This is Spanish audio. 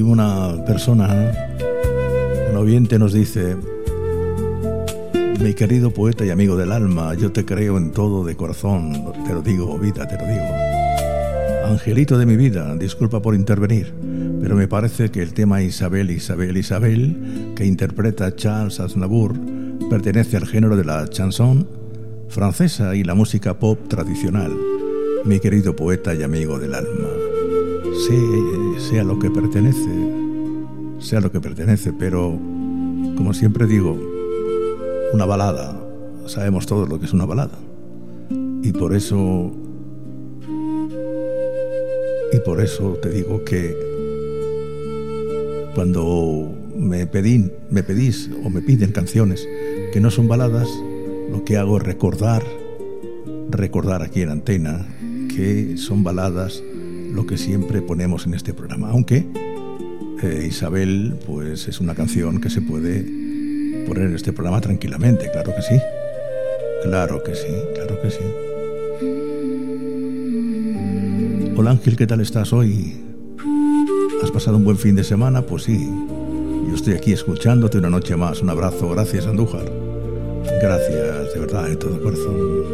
Una persona, un oyente nos dice: mi querido poeta y amigo del alma, yo te creo en todo de corazón, te lo digo, vida, te lo digo. Angelito de mi vida, disculpa por intervenir, pero me parece que el tema Isabel, Isabel, Isabel, que interpreta Charles Aznavour, pertenece al género de la chanson francesa y la música pop tradicional. Mi querido poeta y amigo del alma, sea lo que pertenece, pero como siempre digo, una balada, sabemos todos lo que es una balada, y por eso te digo que cuando me pedís o me piden canciones que no son baladas, lo que hago es recordar aquí en Antena que son baladas lo que siempre ponemos en este programa, aunque Isabel pues es una canción que se puede poner en este programa tranquilamente, claro que sí. Hola Ángel, ¿qué tal estás hoy? ¿Has pasado un buen fin de semana? Pues sí, yo estoy aquí escuchándote una noche más. Un abrazo, gracias Andújar. Gracias, de verdad, de todo corazón.